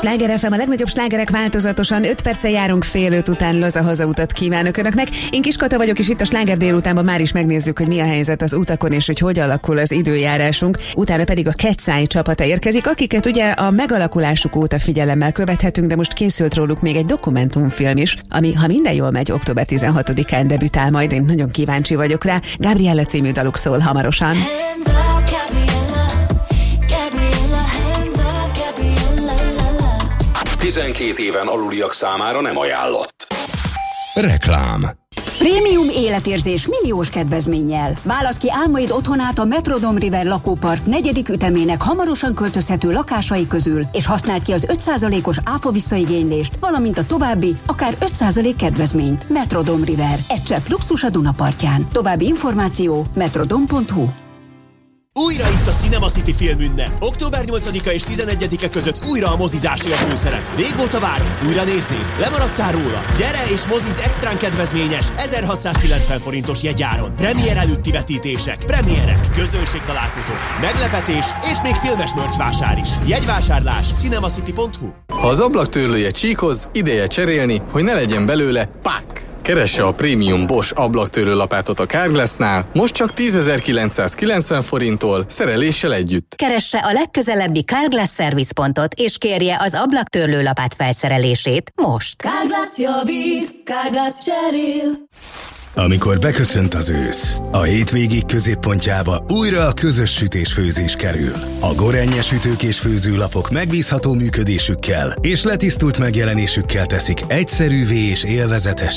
Sláger FM, a legnagyobb slágerek változatosan. 5 perccel járunk fél 5 után, laza hazautat kívánok Önöknek. Én Kis Kata vagyok, és itt a Sláger délutánban már is megnézzük, hogy mi a helyzet az utakon, és hogy alakul az időjárásunk. Utána pedig a Ketszáj csapata érkezik, akiket ugye a megalakulásuk óta figyelemmel követhetünk, de most készült róluk még egy dokumentumfilm is, ami, ha minden jól megy, október 16-án debütál majd. Én nagyon kíváncsi vagyok rá. Gabriella című daluk szól hamarosan. 12 éven aluliak számára nem ajánlott. Reklám. Prémium életérzés milliós kedvezménnyel. Válasz ki álmaid otthonát a Metrodome River lakópark 4. ütemének hamarosan költözhető lakásai közül, és használd ki az 5%-os áfa visszaigénylést, valamint a további, akár 5% kedvezményt. Metrodome River. Egy csepp luxus a Duna partján. További információ metrodome.hu. Újra itt a Cinema City filmünnep. Október 8-a és 11-e között újra a mozizásé a főszerep. Régóta várod? Újra néznéd? Lemaradtál róla? Gyere és moziz extrán kedvezményes 1690 forintos jegyáron. Premier előtti vetítések, premierek, közönségtalálkozók, meglepetés és még filmes merch vásár is. Jegyvásárlás cinemacity.hu. Ha az ablaktörlője csíkoz, ideje cserélni, hogy ne legyen belőle pak! Keresse a prémium Bosch ablaktörlő lapátot a Carglassnál, most csak 10.990 forinttól, szereléssel együtt. Keresse a legközelebbi Carglass szervizpontot, és kérje az ablaktörlő lapát felszerelését most. Carglass javít, Carglass cserél. Amikor beköszönt az ősz, a hétvégig középpontjába újra a közös sütés-főzés kerül. A Gorenje sütők és főzőlapok megbízható működésükkel és letisztult megjelenésükkel teszik egyszerűvé és élvezetes